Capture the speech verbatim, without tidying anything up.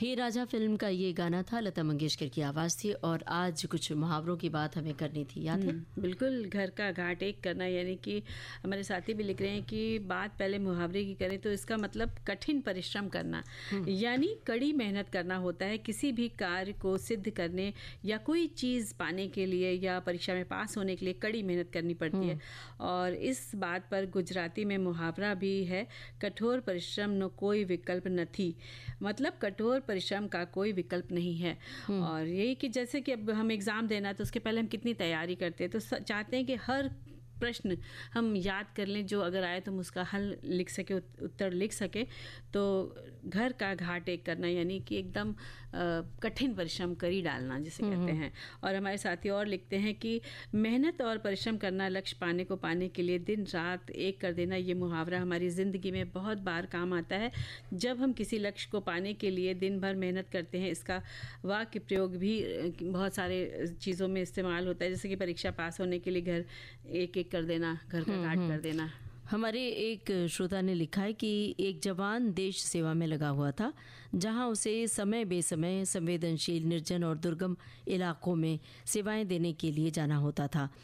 हे राजा film का ये गाना था, लता मंगेशकर की आवाज़ थी। और आज कुछ मुहावरों की बात हमें करनी थी, याद है? बिल्कुल, घर का घाट एक करना, यानी कि हमारे साथी भी लिख रहे हैं कि बात पहले मुहावरे की करें तो इसका मतलब कठिन परिश्रम करना, यानी कड़ी मेहनत करना होता है किसी भी कार्य को सिद्ध करने या कोई चीज़ पाने के लिए या परीक्षा में पास होने के लिए कड़ी मेहनत करनी पड़ती है। और इस बात पर गुजराती में मुहावरा भी है, कठोर परिश्रम न कोई विकल्प न थी, मतलब कठोर परिश्रम का कोई विकल्प नहीं है। और यही कि जैसे कि अब हम एग्ज़ाम देना तो उसके पहले हम कितनी तैयारी करते हैं, तो चाहते हैं कि हर प्रश्न हम याद कर लें, जो अगर आए तो हम उसका हल लिख सके, उत्तर लिख सके। तो घर का घाट एक करना यानी कि एकदम कठिन परिश्रम कर ही डालना जिसे कहते हैं। और हमारे साथी और लिखते हैं कि मेहनत और परिश्रम करना, लक्ष्य पाने को पाने के लिए दिन रात एक कर देना, ये मुहावरा हमारी ज़िंदगी में बहुत बार काम आता है। जब हम किसी लक्ष्य को पाने के लिए दिन भर मेहनत करते हैं, इसका वाक्य प्रयोग भी बहुत सारे चीज़ों में इस्तेमाल होता है, जैसे कि परीक्षा पास होने के लिए घर एक एक कर देना, घर का घाट कर देना। हमारे एक श्रोता ने लिखा है कि एक जवान देश सेवा में लगा हुआ था, जहां उसे समय बेसमय संवेदनशील, निर्जन और दुर्गम इलाकों में सेवाएं देने के लिए जाना होता था।